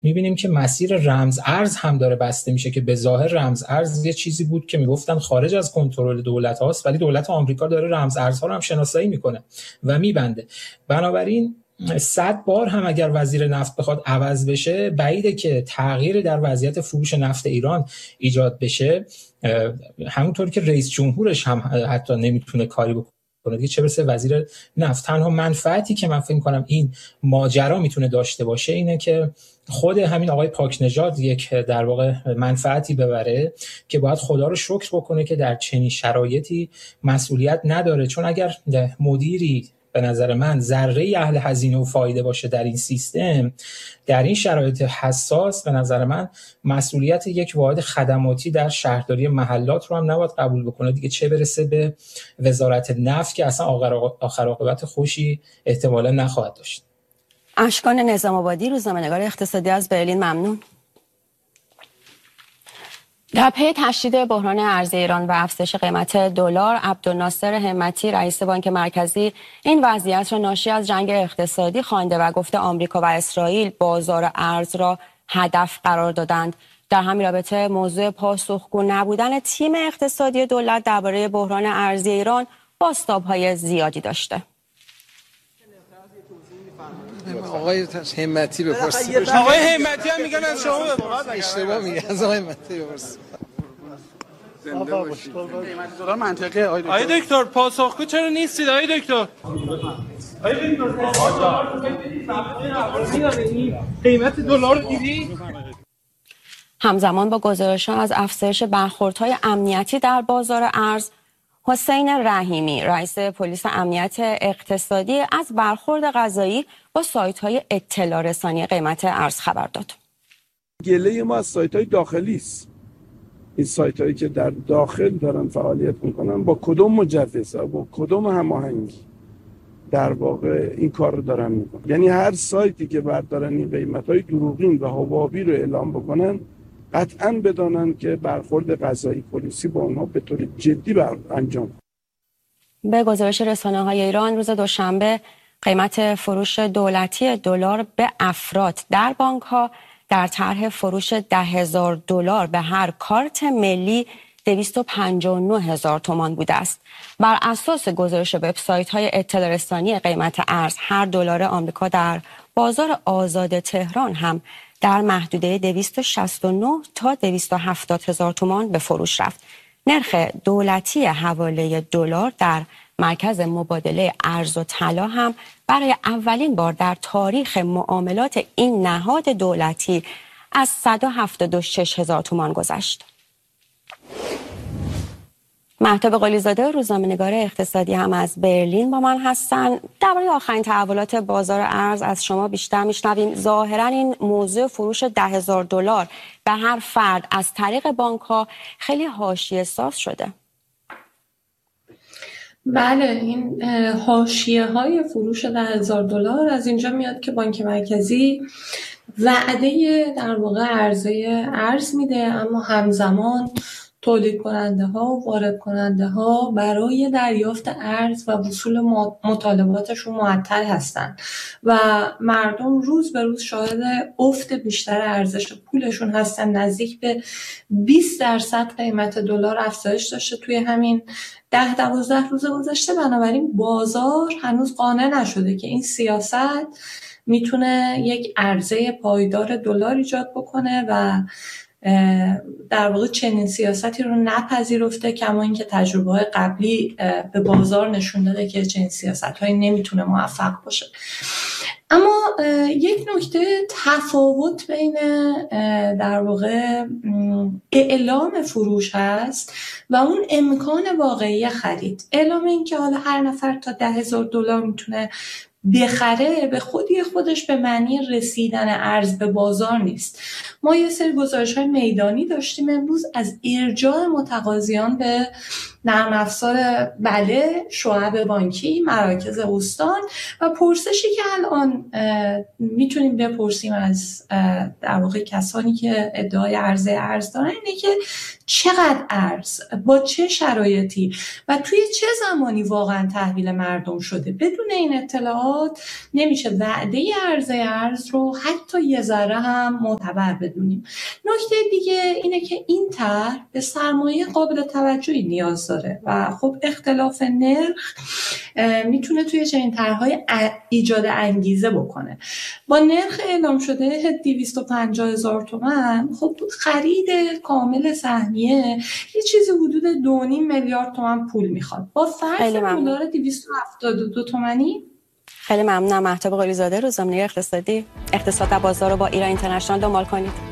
میبینیم که مسیر رمز ارز هم داره بسته میشه که به ظاهر رمز ارز یه چیزی بود که میگفتن خارج از کنترل دولت هاست، ولی دولت آمریکا داره رمز ارزها رو هم شناسایی میکنه و میبنده. بنابراین 100 بار هم اگر وزیر نفت بخواد عوض بشه، بعیده که تغییر در وضعیت فروش نفت ایران ایجاد بشه. همونطوری که رئیس جمهورش هم حتی نمیتونه کاری بکنه دیگه، چه برسه وزیر نفت. تنها منفعتی که من فکر می‌کنم این ماجرا میتونه داشته باشه اینه که خود همین آقای پاکنژاد یک در واقع منفعتی ببره که باید خدا رو شکر بکنه که در چنین شرایطی مسئولیت نداره. چون اگر مدیری به نظر من ذره اهل هزینه و فایده باشه در این سیستم، در این شرایط حساس، به نظر من مسئولیت یک واحد خدماتی در شهرداری محلات رو هم نباید قبول بکنه دیگه، چه برسه به وزارت نفت که اصلا آخر عاقبت خوشی احتمالا نخواهد داشت. اشکان نظام آبادی، روزنامه‌نگار اقتصادی از برلین، ممنون. در پی تشدید بحران ارزی ایران و افزایش قیمت دلار، عبدالناصر همتی رئیس بانک مرکزی این وضعیت را ناشی از جنگ اقتصادی خوانده و گفته آمریکا و اسرائیل بازار ارز را هدف قرار دادند. در همین رابطه موضوع پاسخگو نبودن تیم اقتصادی دولت درباره بحران ارزی ایران بازتاب‌های زیادی داشته. آقای همتی بپرسید. آقای همتی هم میگن از شما بپرسید. اشتباه میگه، از آقای همتی بپرسید. زنده باشید. قیمت دلار منطقه. آقای دکتر پاسخگو چرا نیستید آقای دکتر؟ آقای دکتر قیمت دلار رو دیدی؟ همزمان با گزارش‌ها از افزایش برخوردهای امنیتی در بازار ارز، حسین رحیمی رئیس پلیس امنیت اقتصادی از برخورد قضایی با سایت‌های اطلاع رسانی قیمت ارز خبر داد. گله ما از سایت‌های داخلی است. این سایت‌هایی که در داخل دارن فعالیت می‌کنن با کدوم مجوز، با کدوم هماهنگی در واقع این کار رو دارن می‌کنن. یعنی هر سایتی که بردارن این قیمت‌های دروغین و حبابی رو اعلام بکنن، قطعاً بدانن که برخورد قضایی پلیسی با اونها به طور جدی انجام. به گزارش رسانه‌های ایران روز دوشنبه قیمت فروش دولتی دلار به افراد در بانک‌ها در طرح فروش $10,000 به هر کارت ملی 259,000 تومان بوده است. بر اساس گزارش وبسایت‌های اطلاع رسانی قیمت ارز، هر دلار آمریکا در بازار آزاد تهران هم در محدوده 269 تا 270,000 تومان به فروش رفت. نرخ دولتی حواله دلار در مرکز مبادله ارز و طلا هم برای اولین بار در تاریخ معاملات این نهاد دولتی از 176,000 تومان گذشت. مهتاب قلیزاده، روزنامه‌نگار اقتصادی هم از برلین با من هستن. درباره آخرین تحولات بازار ارز از شما بیشتر میشنویم. ظاهرا این موضوع فروش $10,000 به هر فرد از طریق بانک‌ها خیلی حاشیه ساز شده. بله، این حاشیه‌های فروش $10,000 از اینجا میاد که بانک مرکزی وعده در واقع عرضه ارز میده، اما همزمان تولید کننده ها و وارد کننده ها برای دریافت ارز و وصول مطالباتشون معطل هستن و مردم روز به روز شاهد افت بیشتر ارزش پولشون هستن. نزدیک به 20% قیمت دلار افزایش داشته توی همین 10-12 روز گذشته. بنابراین بازار هنوز قانع نشده که این سیاست میتونه یک عرضه پایدار دلار ایجاد بکنه و در واقع چنین سیاستی رو نپذیرفته، کما اینکه تجربه‌های قبلی به بازار نشون داده که چنین سیاست‌هایی نمیتونه موفق باشه. اما یک نکته تفاوت بین در واقع اعلام فروش هست و اون امکان واقعی خرید. اعلام این که حالا هر نفر تا $10,000 میتونه بخره به خودی خودش به معنی رسیدن ارز به بازار نیست. ما یه سری گزارش‌های میدانی داشتیم امروز از ارجاع متقاضیان به نرم افزار بله، شعب بانکی، مراکز استان و پرسشی که الان میتونیم بپرسیم از در واقع کسانی که ادعای عرضه ارز دارن اینه که چقدر ارز، با چه شرایطی و توی چه زمانی واقعا تحویل مردم شده. بدون این اطلاعات نمیشه وعده عرضه ارز رو حتی یه ذره هم معتبر بدونیم. نکته دیگه اینه که این طرح به سرمایه قابل توجهی نیاز داره و خب اختلاف نرخ میتونه توی چنین طرح‌های ایجاد انگیزه بکنه. با نرخ اعلام شده 250,000 تومان خب خرید کامل سهمیه یه چیزی حدود 2.5 میلیارد تومان پول میخواد. با فرض دلار 272 تومانی. خیلی ممنونم. مهتاب قلی‌زاده، روزنامه‌نگار اقتصادی، اقتصاد و بازار رو با ایران اینترنشنال دنبال کنید.